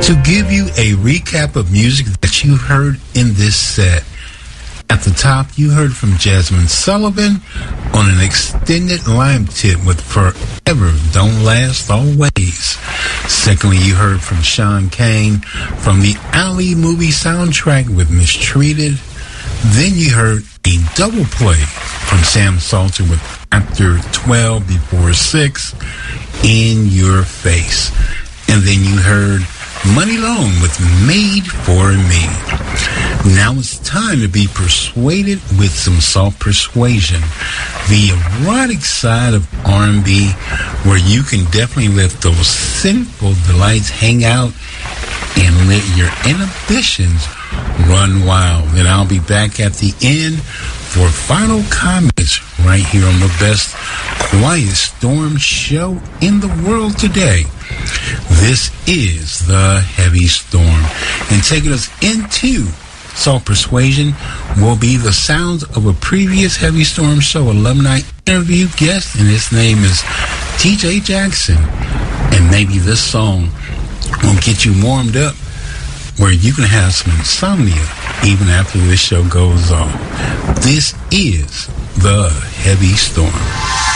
To give you a recap of music that you heard in this set, at the top, you heard from Jasmine Sullivan on an extended Lime Tip with Forever Don't Last Always. Secondly, you heard from Sean Kane from the Ali movie soundtrack with Mistreated. Then you heard a double play from Sam Salter with After 12 Before 6, In Your Face. And then you heard Money Long with Made for Me. Now it's time to be persuaded with some soft persuasion, the erotic side of R&B, where you can definitely let those sinful delights hang out and let your inhibitions run wild. And I'll be back at the end for final comments right here on the best Quiet Storm show in the world today. This is the Heavy Storm, and taking us into Soft Persuasion will be the sounds of a previous Heavy Storm show alumni interview guest, and his name is TJ Jackson. And maybe this song will get you warmed up where you can have some insomnia even after this show goes on. This is the Heavy Storm.